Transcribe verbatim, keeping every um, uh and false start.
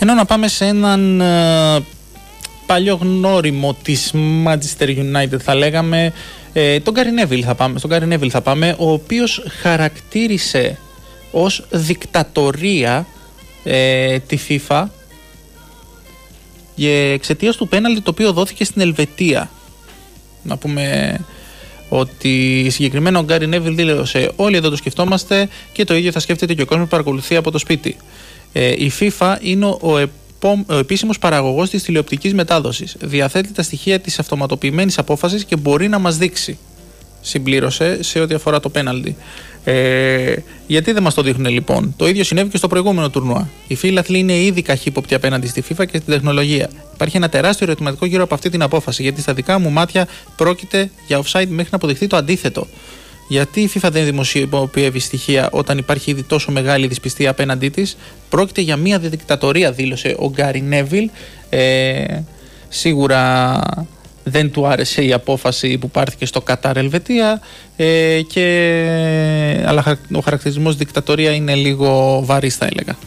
Ενώ να πάμε σε έναν ε, παλιό γνώριμο της Manchester United, θα λέγαμε, ε, τον Gary Neville θα πάμε, στον Gary Neville θα πάμε, ο οποίος χαρακτήρισε ως δικτατορία ε, τη FIFA και εξαιτίας του πέναλτι το οποίο δόθηκε στην Ελβετία. Να πούμε ότι συγκεκριμένα ο Gary Neville δήλωσε: όλοι εδώ το σκεφτόμαστε και το ίδιο θα σκέφτεται και ο κόσμος που παρακολουθεί από το σπίτι. Ε, η FIFA είναι ο, επό, ο επίσημος παραγωγός της τηλεοπτικής μετάδοσης. Διαθέτει τα στοιχεία της αυτοματοποιημένης απόφασης και μπορεί να μας δείξει. Συμπλήρωσε σε ό,τι αφορά το πέναλτι. Ε, γιατί δεν μας το δείχνουν λοιπόν? Το ίδιο συνέβη και στο προηγούμενο τουρνουά. Οι φίλαθλοι είναι ήδη καχύποπτοι απέναντι στη FIFA και στην τεχνολογία. Υπάρχει ένα τεράστιο ερωτηματικό γύρω από αυτή την απόφαση, γιατί στα δικά μου μάτια πρόκειται για offside μέχρι να αποδειχθεί το αντίθετο. Γιατί η FIFA δεν δημοσιοποιεί στοιχεία όταν υπάρχει ήδη τόσο μεγάλη δυσπιστία απέναντί της? Πρόκειται για μια δικτατορία, δήλωσε ο Gary Neville. Ε, σίγουρα δεν του άρεσε η απόφαση που πάρθηκε στο Κατάρ Ελβετία, ε, και, αλλά ο χαρακτηρισμός δικτατορία είναι λίγο βαρύς, θα έλεγα.